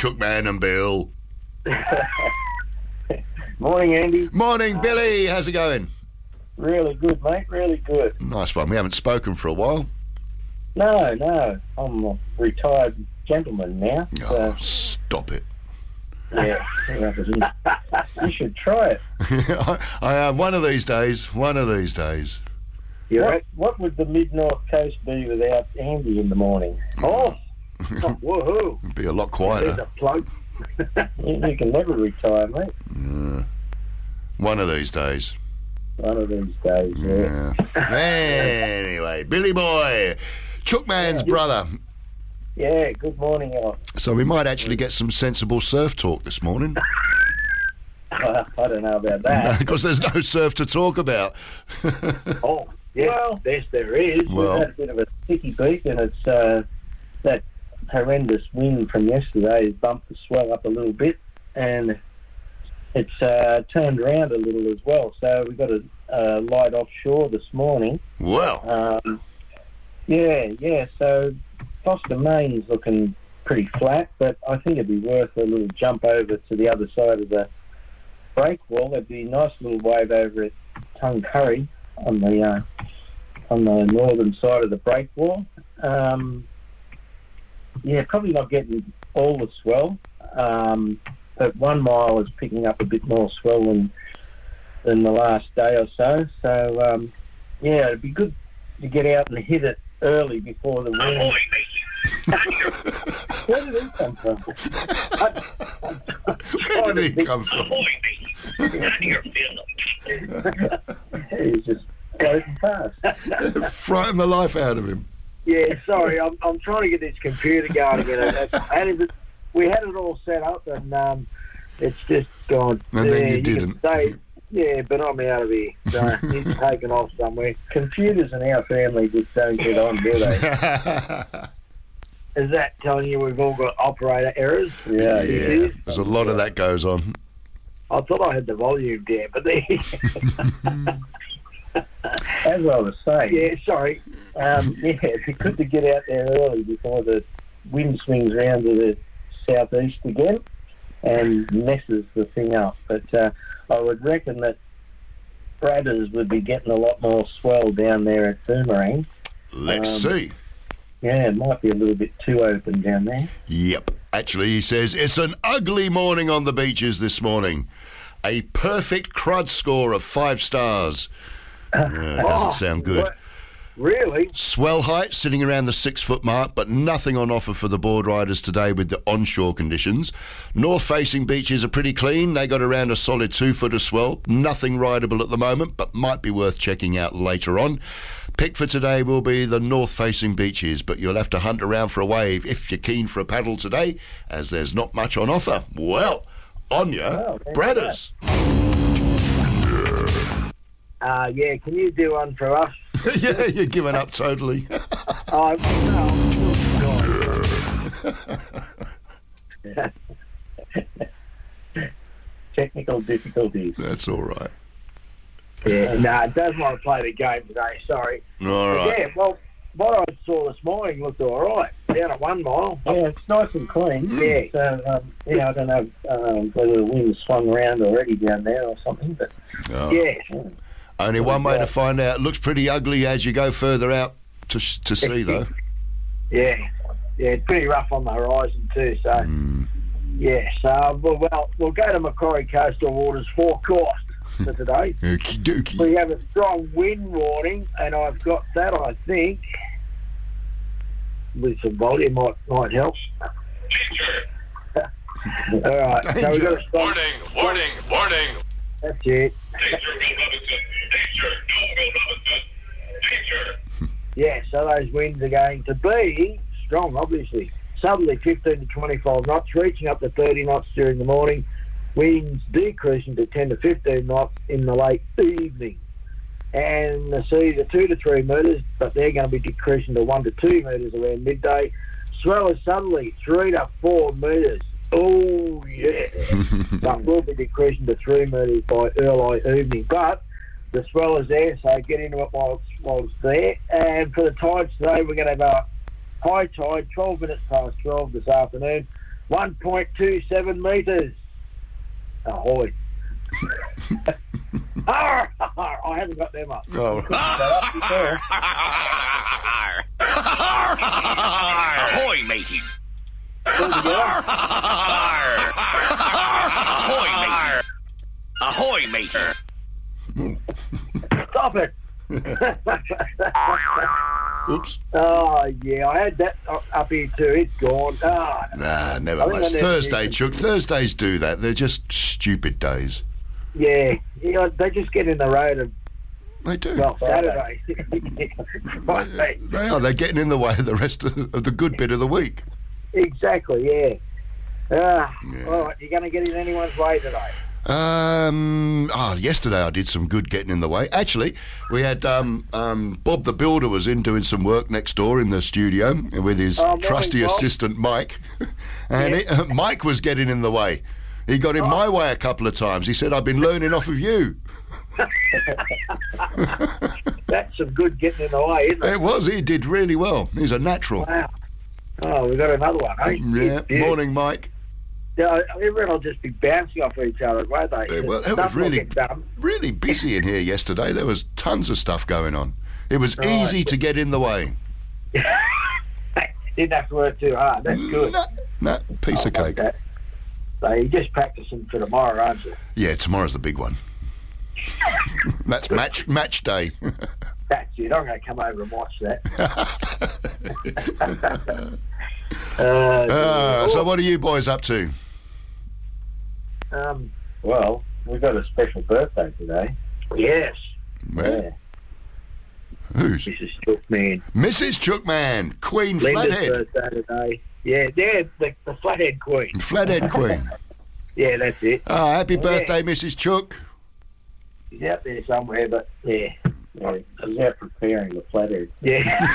Chookman and Bill. Morning, Andy. Morning, Billy. How's it going? Really good, mate. Really good. Nice one. We haven't spoken for a while. No. I'm a retired gentleman now. Oh, stop it. Yeah. You should try it. I am. One of these days. What would the mid-north coast be without Andy in the morning? Oh, woohoo. It'd be a lot There's quieter. a plug. You can never retire, mate. One of these days. One of these days, yeah. Anyway, Billy boy, Chookman's brother. Yeah, good morning, Al. So we might actually get some sensible surf talk this morning. I don't know about that. Because there's no surf to talk about. Oh, yeah. Well, yes, there is. We've had a bit of a sticky beat, and it's that horrendous wind from yesterday has bumped the swell up a little bit, and it's turned around a little as well. So we got a light offshore this morning. Well. Yeah. So Foster Main's looking pretty flat, but I think it'd be worth a little jump over to the other side of the breakwall. There'd be a nice little wave over at Tuncurry on the northern side of the breakwall. Probably not getting all the swell, but 1 mile is picking up a bit more swell than the last day or so. So, it'd be good to get out and hit it early before the wind. Where did he come from? Where did he come from? He's just floating past. Frighten the life out of him. Yeah, sorry, I'm trying to get this computer going again. We had it all set up, and it's just gone. And then you didn't. Yeah, but I'm out of here. So he's taken off somewhere. Computers in our family just don't get on, do they? Is that telling you we've all got operator errors? Yeah. There's a lot of that goes on. I thought I had the volume down, but there. As I was saying. Yeah, sorry. It'd be good to get out there early before the wind swings around to the southeast again and messes the thing up. But I would reckon that Bradders would be getting a lot more swell down there at Boomerang. Let's see. Yeah, it might be a little bit too open down there. Yep. Actually, he says, it's an ugly morning on the beaches this morning. A perfect crud score of 5 stars. Doesn't sound good. What? Really? Swell height sitting around the 6-foot mark, but nothing on offer for the board riders today with the onshore conditions. North-facing beaches are pretty clean. They got around a solid 2-foot of swell. Nothing rideable at the moment, but might be worth checking out later on. Pick for today will be the north-facing beaches, but you'll have to hunt around for a wave if you're keen for a paddle today, as there's not much on offer. Well, on ya, Bradders. Yeah, can you do one for us? Yeah, you're giving up totally. I'm still Technical difficulties. That's all right. Yeah, no, it does want to play the game today, sorry. All right. Yeah, well, what I saw this morning looked all right. Down at 1 mile. Yeah, it's nice and clean. Yeah. So, I don't know whether the wind swung around already down there or something, but... Yeah. Only one way to find out. It looks pretty ugly as you go further out to see, though. Yeah, it's pretty rough on the horizon too, so... Yeah, so we'll go to Macquarie Coastal Waters forecast for today. Okie dokie. We have a strong wind warning, and I've got that, I think. With some volume might help. All right, so we've got a strong... Warning. That's it. Danger, Bill Robinson. Danger. Yeah, so those winds are going to be strong, obviously. Southerly 15 to 25 knots, reaching up to 30 knots during the morning. Winds decreasing to 10 to 15 knots in the late evening. And the seas are 2 to 3 metres, but they're going to be decreasing to 1 to 2 metres around midday. Swell is southerly 3 to 4 metres. Oh, yeah. But will be decreasing to 3 metres by early evening. But the swell is there, so get into it while it's there. And for the tides today, we're going to have a high tide, 12 minutes past 12 this afternoon. 1.27 metres. Ahoy. I haven't got them up. Oh. Ahoy, matey. Pull together. Ahoy, matey. Stop it. Oops. Oh, yeah, I had that up here too. It's gone. Nah, never I think mind. I need Thursday, to- Chuck. Thursdays do that. They're just stupid days. Yeah, they just get in the road of, They do. well, Saturday. Friday. They are. They're getting in the way of the rest of the good bit of the week. Exactly, yeah. Yeah. All right, you going to get in anyone's way today? Yesterday I did some good getting in the way. Actually, we had Bob the Builder was in doing some work next door in the studio with his Morning, trusty Bob. assistant Mike, and Mike was getting in the way. He got in my way a couple of times. He said, "I've been learning off of you." That's some good getting in the way, isn't it? It was. He did really well. He's a natural. Wow. Oh, we've got another one, eh? Yeah. Morning, Mike. Yeah, everyone will just be bouncing off each other, won't they? Yeah, well, it was Nothing will really, get done. really busy in here yesterday. There was tons of stuff going on. It was easy to get in the way. Didn't have to work too hard. That's good. No, piece of I like cake. that. So you're just practicing for tomorrow, aren't you? Yeah, tomorrow's the big one. That's match day. That's it. I'm going to come over and watch that. So what are you boys up to? Well, we've got a special birthday today. Yes. Where? Who's? Mrs. Chuckman. Mrs. Chuckman, Queen Linda's Flathead. birthday today. Yeah, the Flathead Queen. Flathead Queen. Yeah, that's it. Oh, happy Yeah. birthday, Mrs. Chuck. She's out there somewhere, but yeah. Yeah, she's out preparing the flathead. Yeah.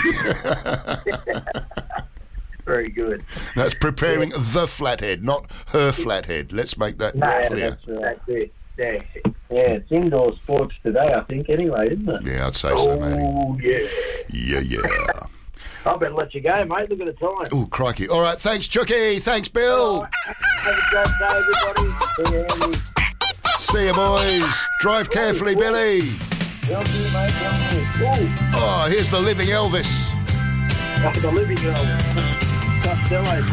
Very good. That's preparing the flathead, not her flathead. Let's make that No, clear. that's it. Yeah. Yeah, it's indoor sports today, I think, anyway, isn't it? Yeah, I'd say so, matey. Oh, yeah. Yeah. I better let you go, mate. Look at the time. Oh, crikey. All right, thanks, Chucky. Thanks, Bill. Have a great day, everybody. See you, Andy. See you, boys. Drive carefully, Billy. Well done, mate. Well done. Oh, here's the living Elvis. Oh, the living room. Costello.